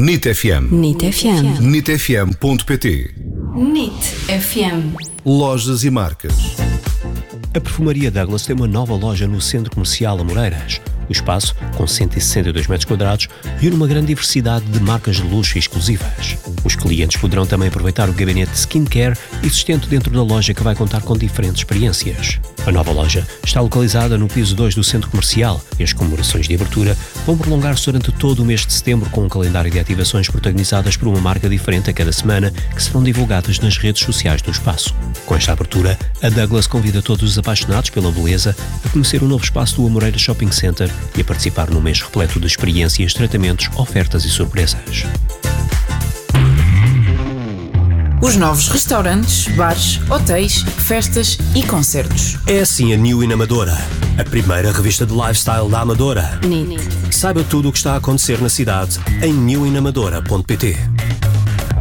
NIT FM. NIT FM. NITfm.pt. NIT FM. Lojas e marcas. A Perfumaria Douglas tem uma nova loja no Centro Comercial Amoreiras. O espaço, com 162 metros quadrados, reúne uma grande diversidade de marcas de luxo e exclusivas. Os clientes poderão também aproveitar o gabinete de skincare existente dentro da loja, que vai contar com diferentes experiências. A nova loja está localizada no piso 2 do Centro Comercial e as comemorações de abertura vão prolongar-se durante todo o mês de setembro, com um calendário de ativações protagonizadas por uma marca diferente a cada semana, que serão divulgadas nas redes sociais do espaço. Com esta abertura, a Douglas convida todos os apaixonados pela beleza a conhecer o novo espaço do Amoreiras Shopping Center e a participar num mês repleto de experiências, tratamentos, ofertas e surpresas. Os novos restaurantes, bares, hotéis, festas e concertos. É assim a New in Amadora, a primeira revista de lifestyle da Amadora. NIT. Saiba tudo o que está a acontecer na cidade em newinamadora.pt.